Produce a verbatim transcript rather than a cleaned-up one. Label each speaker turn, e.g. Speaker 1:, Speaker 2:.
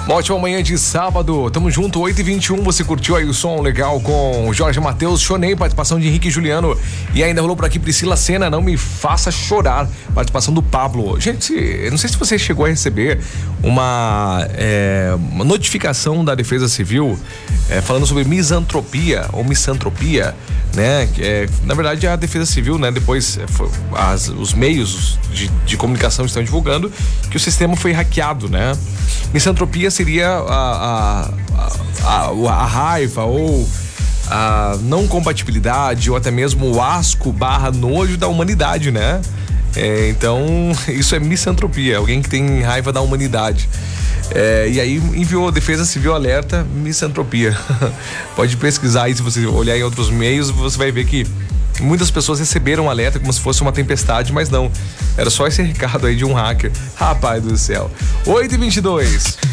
Speaker 1: Uma ótima manhã de sábado, tamo junto, oito e vinte e um, você curtiu aí o som legal com Jorge Mateus, Chonei, participação de Henrique e Juliano, e ainda rolou por aqui Priscila Senna, Não Me Faça Chorar, participação do Pablo. Gente, eu não sei se você chegou a receber uma, é, uma notificação da Defesa Civil é, falando sobre misantropia ou missantropia, né? É, na verdade, a Defesa Civil, né? Depois as, os meios de, de comunicação estão divulgando que o sistema foi hackeado, né? Missantropia seria a, a, a, a raiva ou a não compatibilidade ou até mesmo o asco barra nojo da humanidade, né? É, então, isso é missantropia, alguém que tem raiva da humanidade. É, e aí enviou Defesa Civil alerta, missantropia. Pode pesquisar aí, se você olhar em outros meios, você vai ver que muitas pessoas receberam alerta como se fosse uma tempestade, mas não. Era só esse recado aí de um hacker. Rapaz do céu. oito e vinte e dois.